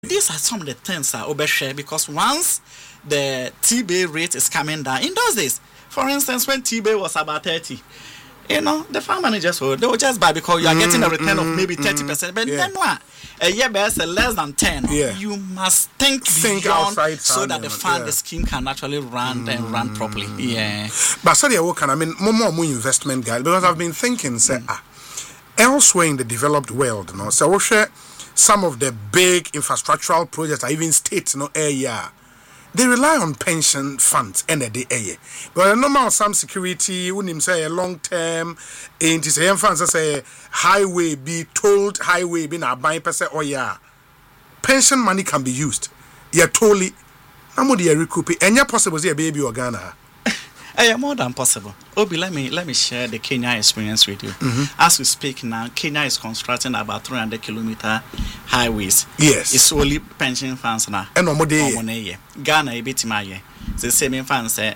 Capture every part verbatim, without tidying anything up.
These are some of the things that overshare because once the T B A rate is coming down, in those days, for instance, when T B A was about thirty, you know, the farm managers will they will just buy because you are mm, getting a return mm, of maybe thirty percent. But yeah. then what? A year best less than ten. Yeah. You must think, think beyond so that the fund yeah. the scheme can actually run mm. and run properly. Yeah. But so what can I mean more more more investment guys because I've been thinking say mm. ah elsewhere in the developed world, you know, so we'll share some of the big infrastructural projects, or even states, you know, area, they rely on pension funds and the area. But normal some security, when him say a long term, and his funds say highway be told highway be na buy percent oh yeah, pension money can be used. Yeah, totally. I'm going to recoup it. And yeah, possible see a baby or Ghana. Uh, more than possible. Obi, let me let me share the Kenya experience with you. Mm-hmm. As we speak now, Kenya is constructing about three hundred kilometer highways. Yes, it's only pension funds now. And no more day. Ghana a bit my the same funds. Uh,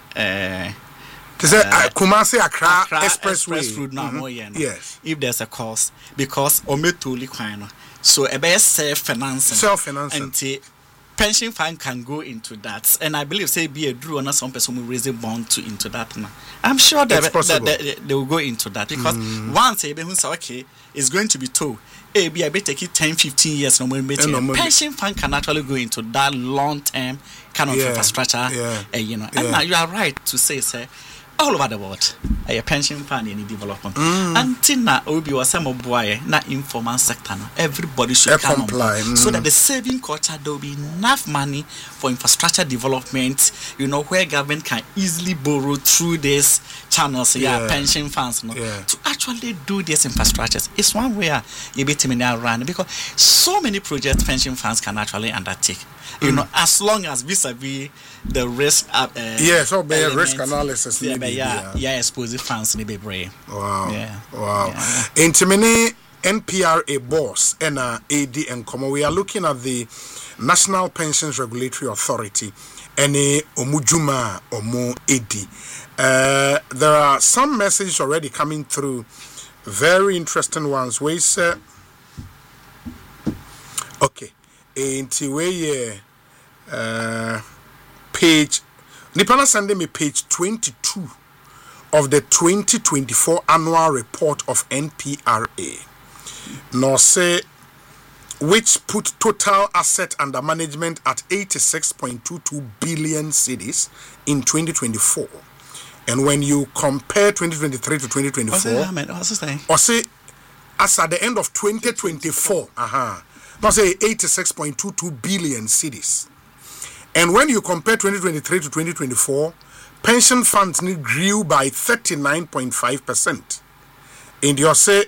to say Kumasi Accra, Accra Expressway. Express route now more yeah. Yes, if there's a cost because ometuli kwano. So a best self financing. Self financing. And pension fund can go into that, and I believe say be a drew or some person will raise a bond to into that now. I'm sure that, that, that they will go into that because mm. once they say okay, it's going to be told. A be a bit take it ten, fifteen years no more. No, pension fund can actually go into that long term kind of yeah. infrastructure. Yeah. Uh, you know, yeah. and now you are right to say, sir. All over the world, a pension fund in development. Mm. Until now, Obi was some boy, not informal sector. Everybody should come comply, mm. so that the saving culture there will be enough money for infrastructure development. You know where government can easily borrow through these channels, yeah, yeah pension funds, no, yeah. to actually do these infrastructures. It's one way you be now run because so many projects pension funds can actually undertake. You mm. know, as long as vis-a-vis the risk, uh, yeah, so be risk analysis. Yeah, but yeah, yeah, yeah, exposing funds in the brain. Wow, yeah, wow. Yeah. In Timini, N P R A boss and uh, A D and Como, we are looking at the National Pensions Regulatory Authority, N A Omujuma Omo A D. Uh, there are some messages already coming through, very interesting ones. We say, okay, in Tiweye. Uh, page Nipana sending me page twenty-two of the twenty twenty-four annual report of N P R A. Nor say which put total asset under management at eighty-six point two two billion cedis in twenty twenty-four. And when you compare twenty twenty-three to twenty twenty-four, or say as at the end of twenty twenty-four, uh-huh, not say eighty-six point two two billion cedis. And when you compare twenty twenty-three to twenty twenty-four, pension funds grew by thirty-nine point five percent. And you say,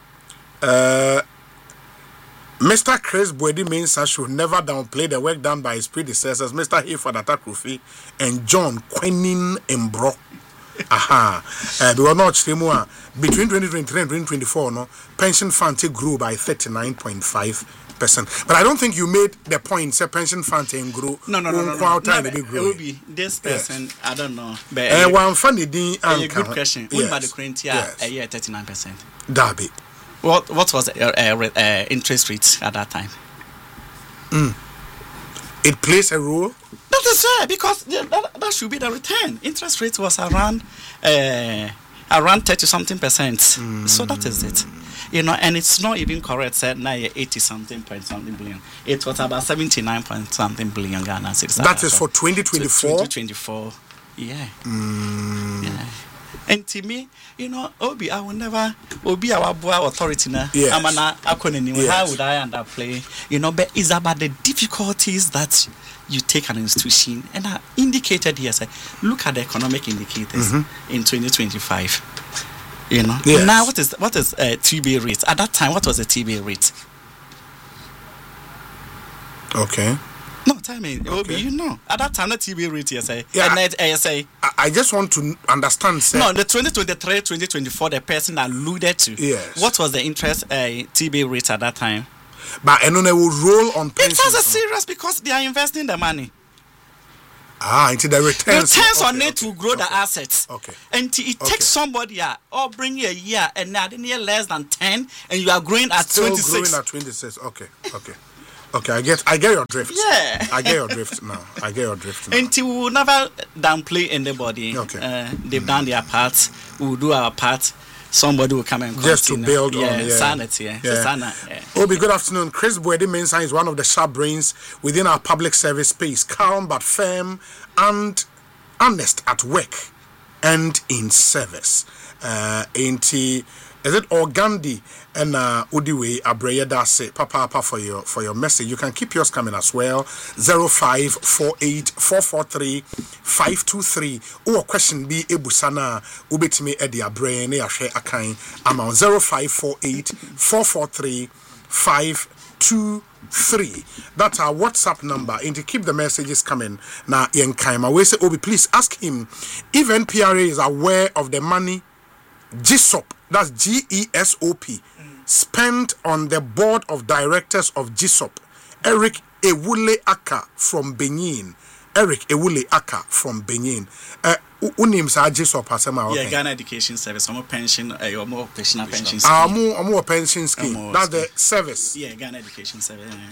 uh, Mister Chris Boedi Mensah should never downplay the work done by his predecessors, Mister Hayford Atakrufi and John Quenin Embro. Aha. Uh, they were not between twenty twenty-three and twenty twenty-four, no, pension funds grew by thirty-nine point five percent. But I don't think you made the point say pension funds grew. No, no, no, no. no, no it will be this person, yes. I don't know. But uh, one funny thing. A good question. Yes. What about the current year? Yes. A year thirty-nine percent. Darby. What what was the uh, uh, interest rate at that time? Mm. It plays a role. That is right, because that, that should be the return. Interest rate was around uh, around thirty something percent. Mm. So that is it. You know, and it's not even correct. Said now eighty something point something billion. It was about seventy nine point something billion Ghana. That is for twenty twenty four. Twenty twenty four. Yeah. Mm. Yeah. And to me, you know, Obi, I will never Obi our boy authority now. Yes. I'm an acronym. How would I end up playing? You know, but it's about the difficulties that you take an institution, and I indicated here. Say, look at the economic indicators mm-hmm. in twenty twenty five. You know, yes. Now what is what is uh, T B A rate? At that time, what was the T B A rate? Okay. No, tell me, okay. Obi, you know, at that time, the T B A rate, yes, I, yeah, and I, I, I, I just want to understand, sir. No, the twenty twenty-three, twenty twenty-four, the person alluded to. Yes. What was the interest uh, T B A rate at that time? But and then they will roll on. It has a serious because they are investing the money. Ah, into the returns. Returns okay, on okay, it to grow okay. the assets. Okay. And it okay. takes somebody uh, or bring you a year and now in year less than ten, and you are growing at Still twenty-six. Growing at twenty-six. Okay. Okay. Okay, I get, I get your drift. Yeah, I get your drift now. I get your drift now. And we will never downplay anybody. Okay, uh, they've done their part. We will do our part. Somebody will come and continue. Just to build yeah, on, yeah. sanity. Yeah. yeah. Sana, yeah. Obi, good afternoon. Chris Boedi Mensah is one of the sharp brains within our public service space, calm but firm and honest at work and in service. Uh, Ain't is it Organdi and uh, Udiwe Abreya Dase Papa Papa for your for your message. You can keep yours coming as well. Zero five four eight four four three five two three. Or question be Ebusana Ubetime Eddie Abreya ne Ashe Akain amount zero five four eight four four three five two three. That's our WhatsApp number. And to keep the messages coming now, Ian Kaima, we say Obi, please ask him if N P R A is aware of the money G S O P, that's G E S O P, mm. spent on the board of directors of G S O P. Eric Ewule Aka from Benin. Eric Ewule Aka from Benin. Uh, unim sa G S O P asema okay. Yeah, Ghana Education Service, omo pension, uh, omo pension pension scheme. Ah, omo omo pension scheme. Omo that's scheme. The service. Yeah, Ghana Education Service. Yeah.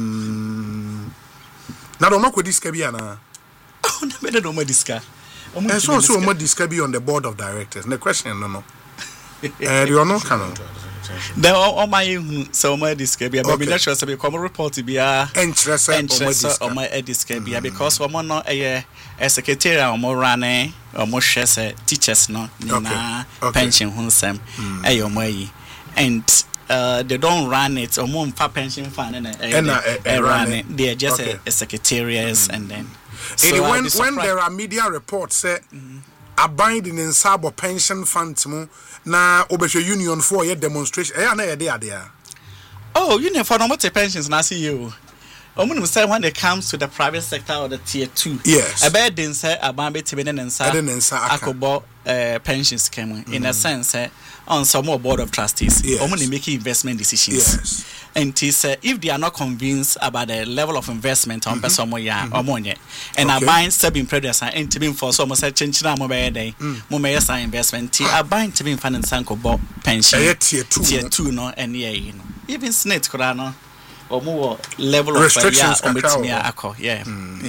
Mm. Na do mako diska bi ana. Oh, na me do mo diska. And so, so much discovery on the board of directors. The question, no, no. Uh, you are not canon. The all my so my discovery, but we not sure so become report to be a interest on my discovery because we no a a secretary or more running or more shares teachers no na pension hunsem eh your money and uh they don't run it or more pension fund and uh, run it. They are just okay. a, a secretariat and then. So when when there are media reports say mm-hmm. abiding in sabo pension funds mu na obesho union for your demonstration eh na e dey there. Oh, union for no more pensions na see you. Omun say when it comes to the private sector or the tier two. Yes. About den say abambe tibene nensa akobo uh, pension scheme mm-hmm. in a sense eh, on some more board of trustees. Yes. Omun making investment decisions. Yes. And he said, if they are not convinced about the level of investment on person mm-hmm. yeah, mm-hmm. or and okay. are buying seven predecessor and to be for so much change na mo be day, mo me yes investment. Ti are buying to be finance sanko bo pension. Tier two, tier two no, and yeah, you know, even snake kura no, or more level of restrictions on between yeah, yeah,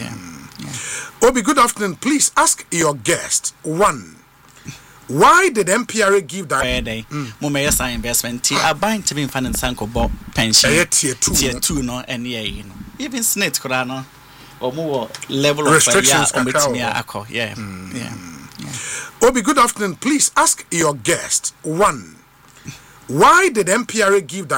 yeah. Obi, good afternoon. Please ask your guest one. Why did M P R A give that? Mo me yes investment. Ti are buying to be finance sanko bo pension. Tier two, tier two no, and yeah, you know, even snake kura no, or more level of restrictions on between yeah, yeah, yeah. Obi, good afternoon. Please ask your guest one. Why did M P R A give that?